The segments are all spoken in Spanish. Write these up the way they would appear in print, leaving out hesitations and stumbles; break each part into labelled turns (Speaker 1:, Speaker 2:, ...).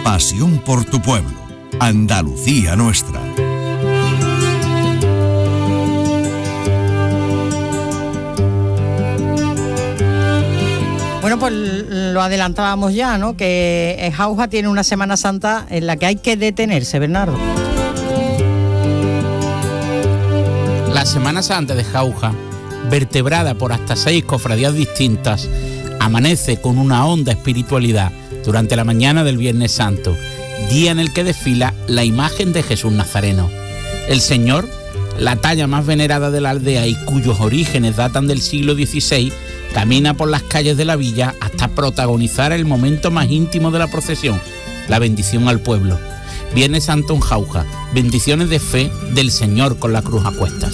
Speaker 1: pasión por tu pueblo. Andalucía nuestra.
Speaker 2: Bueno, pues lo adelantábamos ya, ¿no? Que Jauja tiene una Semana Santa en la que hay que detenerse, Bernardo.
Speaker 3: La Semana Santa de Jauja, vertebrada por hasta 6 cofradías distintas, amanece con una honda espiritualidad durante la mañana del Viernes Santo, día en el que desfila la imagen de Jesús Nazareno. El Señor, la talla más venerada de la aldea y cuyos orígenes datan del siglo XVI, camina por las calles de la villa hasta protagonizar el momento más íntimo de la procesión, la bendición al pueblo. Viernes Santo en Jauja, bendiciones de fe del Señor con la cruz a cuestas.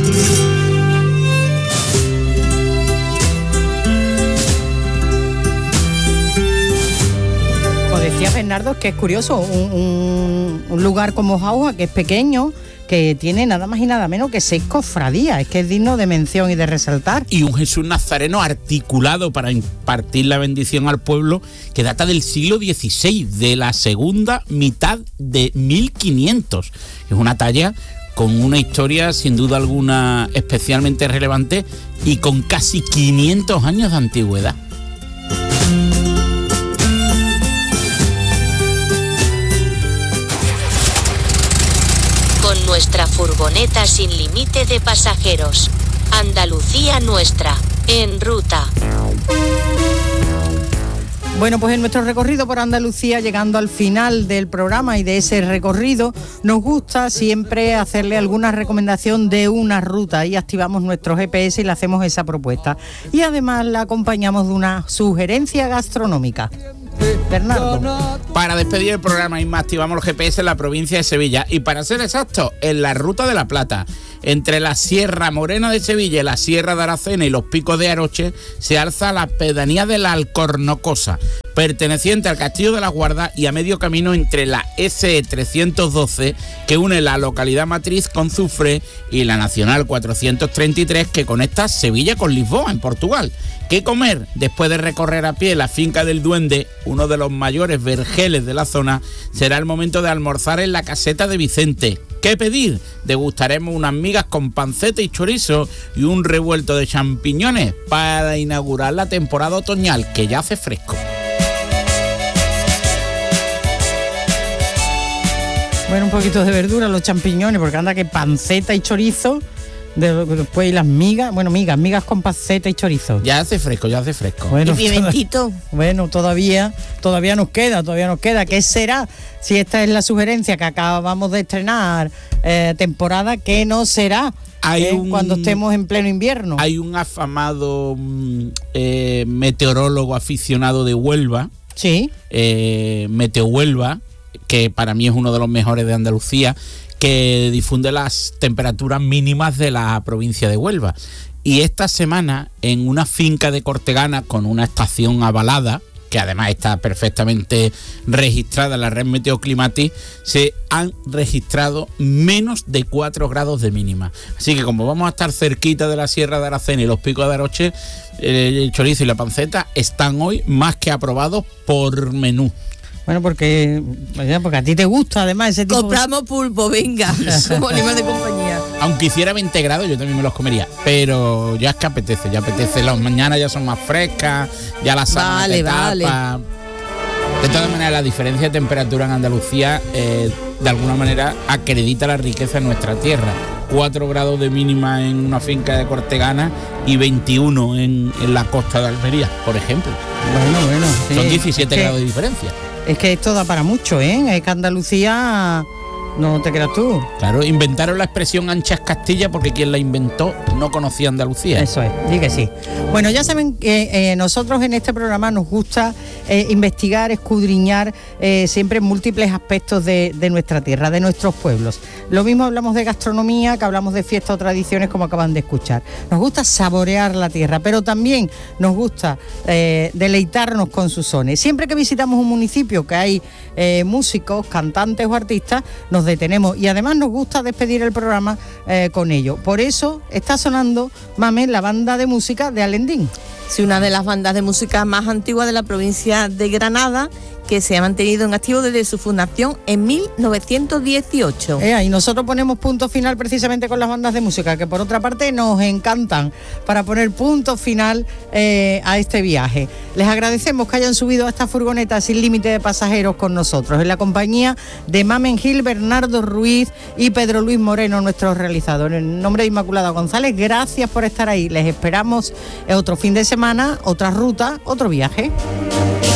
Speaker 2: Como decía Bernardo, que es curioso, un lugar como Jauja, que es pequeño, que tiene nada más y nada menos que 6 cofradías, es que es digno de mención y de resaltar.
Speaker 3: Y un Jesús Nazareno articulado para impartir la bendición al pueblo que data del siglo XVI, de la segunda mitad de 1500. Es una talla con una historia sin duda alguna especialmente relevante y con casi 500 años de antigüedad.
Speaker 4: Con nuestra furgoneta sin límite de pasajeros. Andalucía nuestra, en ruta.
Speaker 2: Bueno, pues en nuestro recorrido por Andalucía, llegando al final del programa y de ese recorrido, nos gusta siempre hacerle alguna recomendación de una ruta y activamos nuestro GPS y le hacemos esa propuesta. Y además la acompañamos de una sugerencia gastronómica. Bernardo.
Speaker 3: Para despedir el programa, Inma, activamos el GPS en la provincia de Sevilla y, para ser exacto, en la Ruta de la Plata. Entre la Sierra Morena de Sevilla y la Sierra de Aracena y los Picos de Aroche se alza la pedanía de la Alcornocosa, perteneciente al Castillo de la Guarda y a medio camino entre la SE 312, que une la localidad matriz con Zufre, y la Nacional 433, que conecta Sevilla con Lisboa, en Portugal. ¿Qué comer? Después de recorrer a pie la finca del Duende, uno de los mayores vergeles de la zona, será el momento de almorzar en la caseta de Vicente. ¿Qué pedir? Degustaremos unas migas con panceta y chorizo y un revuelto de champiñones para inaugurar la temporada otoñal, que ya hace fresco.
Speaker 2: Bueno, un poquito de verdura, los champiñones, porque anda que panceta y chorizo, después y las migas, bueno, migas con panceta y chorizo.
Speaker 3: Ya hace fresco.
Speaker 2: Bueno,
Speaker 5: y pimentito.
Speaker 2: Bueno, todavía nos queda. ¿Qué será? Si esta es la sugerencia que acabamos de estrenar, temporada, ¿qué no será? Cuando estemos en pleno invierno.
Speaker 3: Hay un afamado meteorólogo aficionado de Huelva,
Speaker 2: sí,
Speaker 3: Meteo Huelva, que para mí es uno de los mejores de Andalucía, que difunde las temperaturas mínimas de la provincia de Huelva. Y esta semana, en una finca de Cortegana con una estación avalada, que además está perfectamente registrada en la red Meteoclimatic, se han registrado menos de 4 grados de mínima. Así que, como vamos a estar cerquita de la Sierra de Aracena y los Picos de Aroche, el chorizo y la panceta están hoy más que aprobados por menú.
Speaker 2: Bueno, porque a ti te gusta además ese tipo.
Speaker 5: Compramos pulpo, venga, como animal de compañía.
Speaker 3: Aunque hiciera 20 grados yo también me los comería, pero ya es que apetece, las mañanas ya son más frescas, ya las sábanas te tapa. De todas maneras, la diferencia de temperatura en Andalucía de alguna manera acredita la riqueza de nuestra tierra. 4 grados de mínima en una finca de Cortegana y 21 en la costa de Almería, por ejemplo.
Speaker 2: Bueno, sí.
Speaker 3: Son 17 grados de diferencia.
Speaker 2: Es que esto da para mucho, ¿eh? Es que Andalucía, no te creas tú.
Speaker 3: Claro, inventaron la expresión anchas Castilla porque quien la inventó no conocía Andalucía.
Speaker 2: Eso es, di que sí. Bueno, ya saben que nosotros en este programa nos gusta investigar, escudriñar siempre múltiples aspectos de nuestra tierra, de nuestros pueblos. Lo mismo hablamos de gastronomía, que hablamos de fiestas o tradiciones, como acaban de escuchar. Nos gusta saborear la tierra, pero también nos gusta deleitarnos con sus sones. Siempre que visitamos un municipio que hay músicos, cantantes o artistas, nos detenemos y además nos gusta despedir el programa con ello. Por eso está sonando, Mame, la banda de música de Alendín.
Speaker 5: Sí, una de las bandas de música más antiguas de la provincia de Granada, que se ha mantenido en activo desde su fundación en 1918.
Speaker 2: Y nosotros ponemos punto final precisamente con las bandas de música, que por otra parte nos encantan, para poner punto final a este viaje. Les agradecemos que hayan subido a esta furgoneta sin límite de pasajeros con nosotros, en la compañía de Mamen Gil, Bernardo Ruiz y Pedro Luis Moreno, nuestro realizador. En nombre de Inmaculada González, gracias por estar ahí. Les esperamos otro fin de semana, otra ruta, otro viaje.